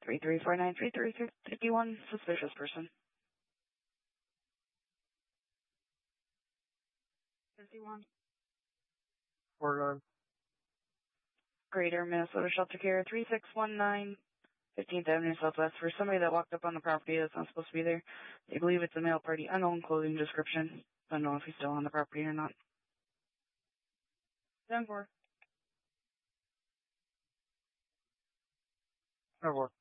33493351, suspicious person. 51. Greater Minnesota Shelter Care 3619 15th Avenue Southwest for somebody that walked up on the property that's not supposed to be there. They believe it's a male party, unknown clothing description. Don't know if he's still on the property or not. 10-4. 10-4.